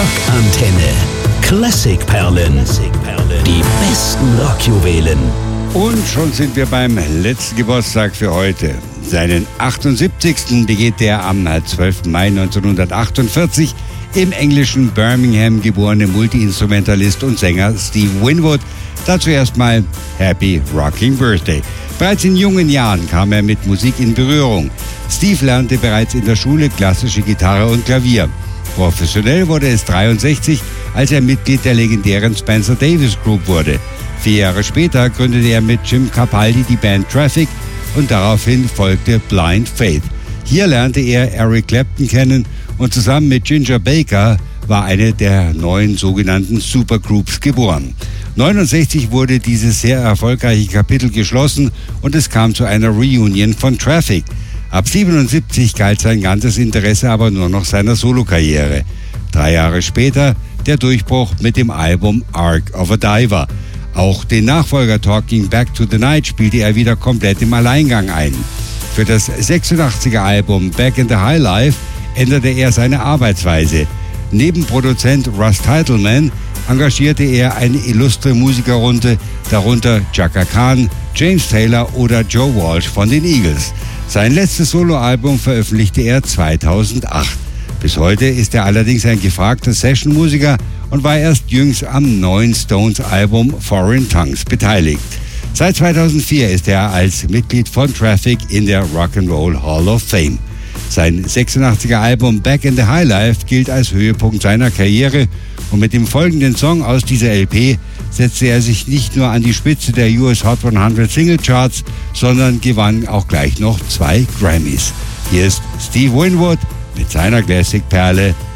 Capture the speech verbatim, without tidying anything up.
Rockantenne. Klassikperlen. Die besten Rockjuwelen. Und schon sind wir beim letzten Geburtstag für heute. Seinen achtundsiebzigsten begeht der am zwölften Mai neunzehnhundertachtundvierzig im englischen Birmingham geborene Multiinstrumentalist und Sänger Steve Winwood. Dazu erstmal Happy Rocking Birthday. Bereits in jungen Jahren kam er mit Musik in Berührung. Steve lernte bereits in der Schule klassische Gitarre und Klavier. Professionell wurde es dreiundsechzig, als er Mitglied der legendären Spencer Davis Group wurde. Vier Jahre später gründete er mit Jim Capaldi die Band Traffic und daraufhin folgte Blind Faith. Hier lernte er Eric Clapton kennen und zusammen mit Ginger Baker war eine der neuen sogenannten Supergroups geboren. neunundsechzig wurde dieses sehr erfolgreiche Kapitel geschlossen und es kam zu einer Reunion von Traffic. Ab siebenundsiebzig galt sein ganzes Interesse aber nur noch seiner Solokarriere. Drei Jahre später der Durchbruch mit dem Album Ark of a Diver. Auch den Nachfolger Talking Back to the Night spielte er wieder komplett im Alleingang ein. Für das sechsundachtziger Album Back in the High Life änderte er seine Arbeitsweise. Neben Produzent Russ Titelman engagierte er eine illustre Musikerrunde, darunter Chaka Khan, James Taylor oder Joe Walsh von den Eagles. Sein letztes Soloalbum veröffentlichte er zweitausendacht. Bis heute ist er allerdings ein gefragter Sessionmusiker und war erst jüngst am neuen Stones-Album Foreign Tongues beteiligt. Seit zweitausendvier ist er als Mitglied von Traffic in der Rock'n'Roll Hall of Fame. Sein sechsundachtziger Album Back in the High Life gilt als Höhepunkt seiner Karriere und mit dem folgenden Song aus dieser L P setzte er sich nicht nur an die Spitze der U S Hot hundert Single Charts, sondern gewann auch gleich noch zwei Grammys. Hier ist Steve Winwood mit seiner Classic-Perle